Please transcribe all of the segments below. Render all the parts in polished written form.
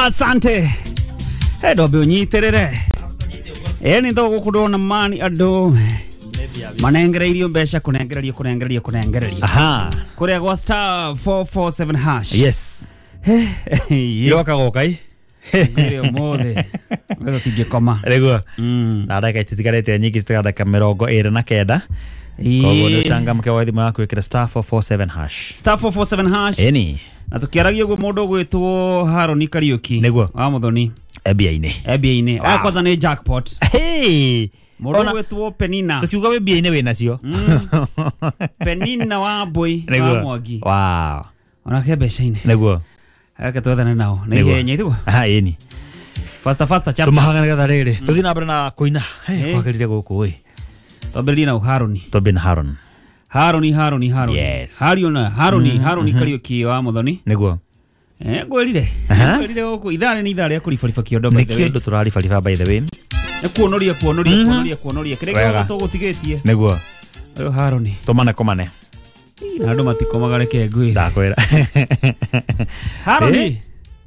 Asante. Dobe unyiterere. Eni ndo kudona mani ado. Manengererio besha kunengererio. Aha. Kuria kwa star 447 hash. Yes. Yoka gokai. Ngire mode. Wewe tigekoma. Rego. Nada kai titikarete nyiki stikada kamerogo era na keda. Kogo ndo changamke wa thimu yako ikira star 447 hash. Star 447 hash. Eni. Na tukiaragia gwe mundu gwitwo Haroni Kariuki. Niguo. Wa muthoni. Ebia-ine. Kwanza ni jackpot. Hey. Mundu gwitwo Penina. Tukiuga ebia-ine we nacio. Penina wa boy wa Mwangi. Wow. Ona kebesha-ine. Niguo. Aka twethana nao. Ni ihenya ithuo. Aha, eni. Faster chapter. Tumahagana gathariri. Tuthi na mbere na kuina. Kwagirire guku we. Twambĩrĩrie na Haroni. Tobin Haron. Haroni. Yes. Haroni Kariuki wa muthoni. Niguo. Ngwĩrire gũkũ ithare nĩ ithare kũribariba kĩondo by the way. Nĩ kĩondo tũraribariba by the way. Nĩ kuonoria. Kĩrĩa gĩothe tũgũtigĩtie. Niguo. Ũyũ Haroni. Tũmane. Na andũ matikomaga reke ngwĩre. Ndakwĩra. Haroni.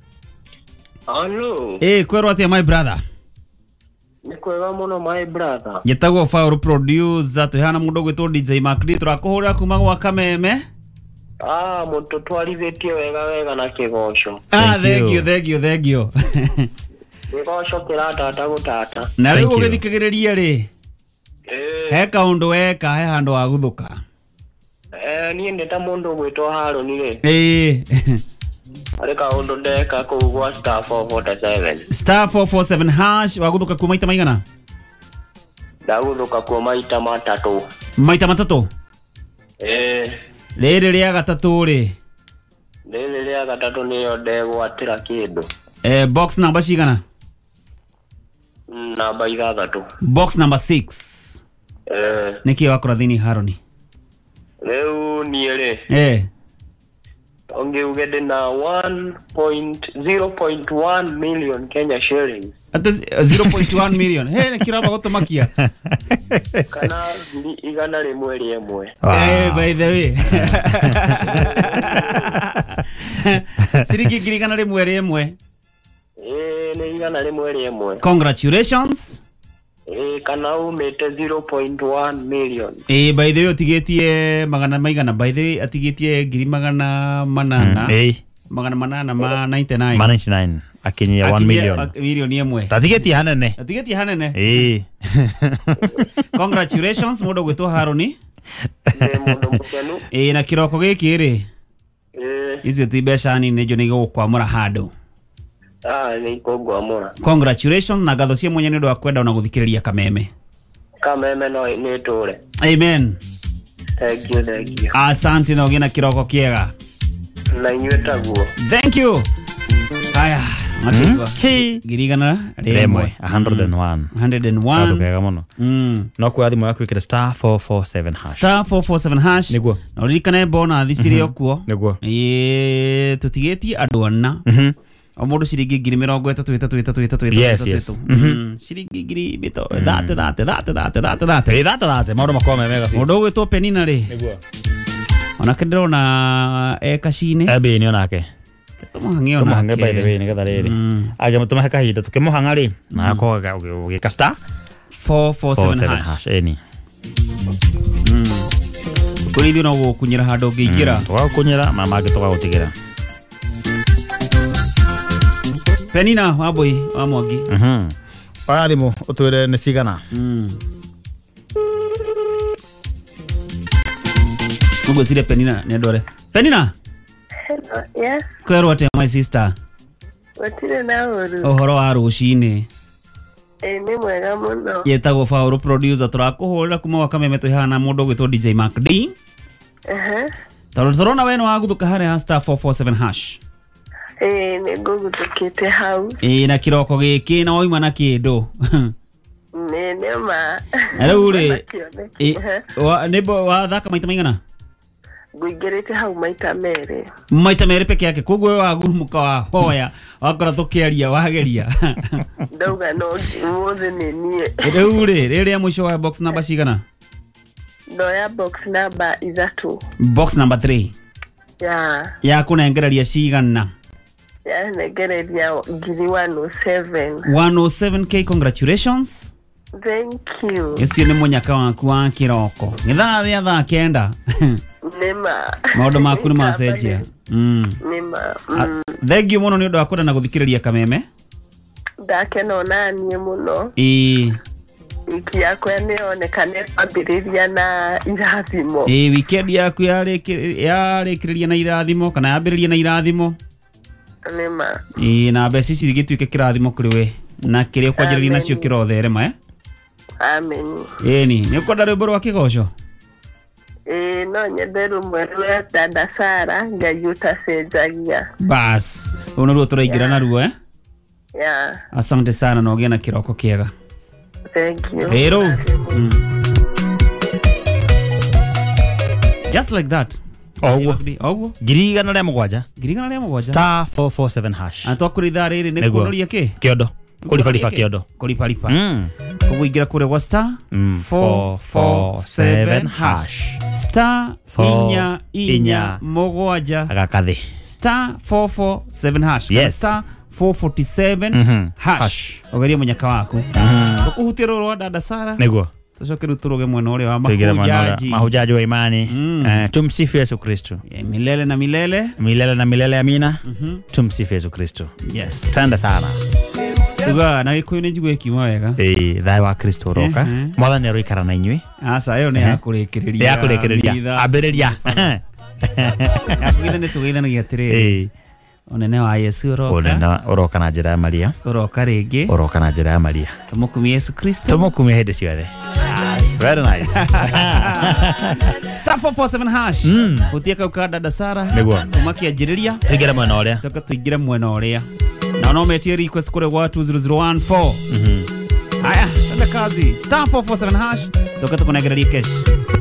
Hello. Kwĩrwo atĩa my brother? Nikwega muno my brother. Gĩtagwo Faul producer twĩhana mũndũ gwĩtwo DJ Mark D tũrakũhũrĩra kuma gwa Kameme. Mũndũ twarithĩtie wega na kĩgoco. Thank you. Kĩgoco kĩratata gũtata. Na rĩu ũgĩthikagĩrĩria rĩ. He kaũndũ weka he handũ wa guthũka. Niĩ nĩ ta mũndũ gwĩtwo Haroni rĩ. Arĩ kaũndũ ndeka kũu gwa star 447. Star 447 hash waguthũka kuo maita maigana? Ndagũthũka kuo maita matatũ. Maita matatũ? Rĩrĩ rĩa gatatũ rĩ? Rĩrĩ rĩa gatatũ nĩyo ndegwatĩra kĩndũ. Box number cigana? Namba 6. Box number 6. Nĩkĩ wakora thĩinĩ Haroni? Rĩu niĩ rĩ. Onge ndina 0.1 million Kenya shillings. At 0.1 million. Nĩ kiraba gũtũmakia. Kana igana rĩmwe rĩmwe. By the way. Ciringi igana rĩmwe. Nĩ igana rĩmwe rĩmwe. Congratulations. Kana umete 0.1 million. By the way utigĩtie magana maigana? By the way atigĩtie ngiri magana manana. Magana manana ma 99. 99. Akinyia 1 million. Million ĩmwe. Tatigĩtie hanene. Congratulations mũndũ gwĩtwo Haroni. Mũndũ mũkenu. Na kĩroko gĩkĩ rĩ. Icio ti mbeca nini nĩ igũkwamũra handũ. Nĩ ikũngwamũra. Congratulations na ngatho cia mwanya nĩ ũndũ wa kwenda na gũthikĩrĩria Kameme. Kameme no nĩ tũre. Amen. Thank you. Asante na ũgĩe na kĩroko kĩega. Na inyuĩ taguo. Thank you. Haya, matigwa. Girigana rĩmwe. 101. Kado kega mũno. No kwa thimũ yaku ĩkĩra star 447 hash. Star 447 hash. Nĩguo. Na ũririkane bonus cirĩ o kuo. Nĩguo. Tũtigĩtie andũ ana. O mũndũ ciringi ngiri 33. Yes. Ciringi ngiri mito. That. Maũndũ makwa mega. Mũndũ gwĩtwo Penina rĩ. Nĩguo. Ona kĩndĩrona ekaci-inĩ. Ebĩ-inĩ onake. Tũmũhange by the way nĩgetha rĩrĩ. Agĩ mũtũmahe kahinda tũkĩmũhanga rĩ. Na akoga ũgĩka star 447 hash. Eni. Kũrĩ ithuĩ no gũkunyĩra handũ ũngĩingĩra. Tũgagũkunyĩra na mangĩ tũgagũtigĩra. Penina wa boy wa Mwangi. Oya thimũ ũtwĩre nĩ cigana. Ngwĩciria Penina nĩ andũ arĩa. Penina. Hello, yes. Kwĩrwo atĩa my sister? Gũtirĩ na ũru. Ũhoro wa rũcinĩ. Nĩ mwega mũno. Yetagwo Faul producer tũrakũhũrĩra kuma gwa Kameme twĩhana mũndũ gwĩtwo DJ Mark D. Tondũ tũrona we nĩ waguthũka harĩa star 447 hash. Nĩ ngũguthũkĩte hau. Na kĩroko gĩkĩ na wauma na kĩndũ. Nĩ ma. Rĩu rĩ. Nĩ wathaka maita maigana? Ngũingĩrĩte hau maita merĩ. Maita merĩ peke yake. Koguo wagurumuka wa hoya wakora tũkĩaria wageria. Ndauga no mũthĩ nĩ niĩ. Rĩu rĩ rĩrĩa mũico wa box number cigana? Ndoya box number 3. Box number 3. Ya. Ya kunengereria cigana. ya negereria ngiri 107. 107k, congratulations. Thank you. Ucio ni munyaka waku wa kiroko. Ngithaa ria thaa kenda. Nima. Maundu maku ni macenjia. Nima. Thank you muno ni undu wa kwenda na guthikiriria kameme. Ndakena nani muno. Wiki yako yaneonekane kwambiriria na irathimo. Weekend yaku yarikiriria na irathimo kana yambiriria na irathimo. Nima. Na mbeca ici igituike kirathimo kuri we na kiria kwanjiriria nacio kirotherema Amen. Ni ukwenda rwimbo rwa kigoco? No nyende rumwe rwa dada Sara ngayuta cenjagia. Bas, uno ruo turaingira na ruo Yeah. Asante sana na ugie na kiroko kiega. Thank you. Hello. Just like that. Oguo. Girigana ria mugwanja. Star 447 hash. Anto kuritha riri ni kunoria ki? Kiondo. Kulipalipa kiondo. Kulipalipa. Kuingira kure wa star 447 hash. Star 4 mugwanja. Agakathi. Star 447 hash. Yes. Star 447 hash. Ogeria munyaka waku. Kuhutira rwa dada Sara. Neguo. Tucoke turuge mwena ule wa mahujaji. Mahujaji wa imani. Tumsifu Yesu Kristo. Milele na milele. Milele na milele, amina. Tumsifu Yesu Kristo. Yes. Tanda sana. Uga na gikuyu ni njigwe kima wega. Thai wa Kristo roka. Mwathani aroikara na inyui. Asa yo ni yakurikiriria. Yakurikiriria. Ambiriria. Yakugitha ni tugithanagia atiriri. Onene wa Yesu roka. Onene uroka na njira ya Maria. Uroka ringi. Uroka na njira ya Maria. Tumukumie Yesu Kristo. Tumukumie hindi ciothe. Very nice. Star 447 hash. Utieka ukada dada Sara. Niguo. Tumakia njiriria. Tuingira mwena uria. Coka tuingira mwena uria. Na no metie request kure wa 20014. Haya, tanda kazi. Star 447 hash. Toka tukunegereria cash.